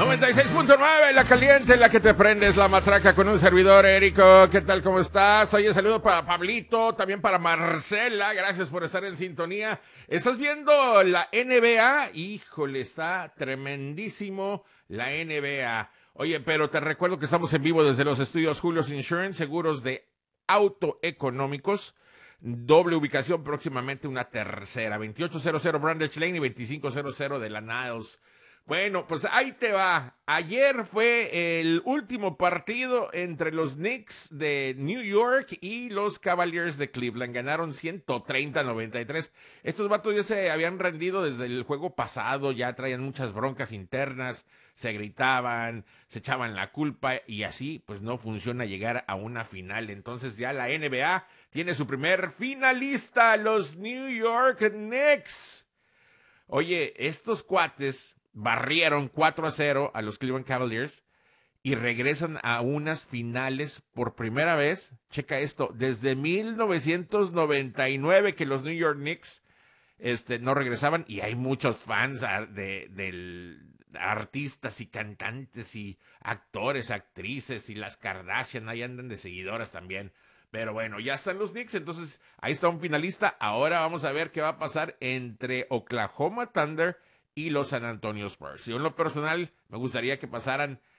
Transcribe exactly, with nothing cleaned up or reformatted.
noventa y seis punto nueve, la caliente, la que te prendes, la matraca con un servidor, Érico. ¿Qué tal? ¿Cómo estás? Oye, saludo para Pablito, también para Marcela. Gracias por estar en sintonía. ¿Estás viendo la N B A? Híjole, está tremendísimo la N B A. Oye, pero te recuerdo que estamos en vivo desde los estudios Julio's Insurance, seguros de auto económicos. Doble ubicación, próximamente una tercera. veintiocho cero cero Brandage Lane y veinticinco cero cero de la Niles. Bueno, pues ahí te va. Ayer fue el último partido entre los Knicks de New York y los Cavaliers de Cleveland. Ganaron ciento treinta a noventa y tres. Estos vatos ya se habían rendido desde el juego pasado, ya traían muchas broncas internas, se gritaban, se echaban la culpa y así pues no funciona llegar a una final. Entonces ya la N B A tiene su primer finalista, los New York Knicks. Oye, estos cuates barrieron cuatro a cero a los Cleveland Cavaliers y regresan a unas finales por primera vez. Checa esto, desde mil novecientos noventa y nueve que los New York Knicks este, no regresaban, y hay muchos fans de, de artistas y cantantes y actores, actrices y las Kardashian, ahí andan de seguidoras también. Pero bueno, ya están los Knicks, entonces ahí está un finalista. Ahora vamos a ver qué va a pasar entre Oklahoma Thunder y los San Antonio Spurs. Yo en lo personal me gustaría que pasaran